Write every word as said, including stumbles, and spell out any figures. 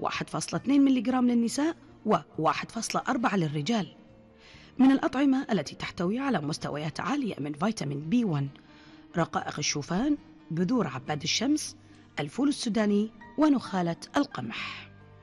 واحد فاصلة اثنين ملغ للنساء وواحد فاصلة أربعة للرجال. من الأطعمة التي تحتوي على مستويات عالية من فيتامين بي واحد رقائق الشوفان، بذور عباد الشمس، الفول السوداني، ونخالة القمح.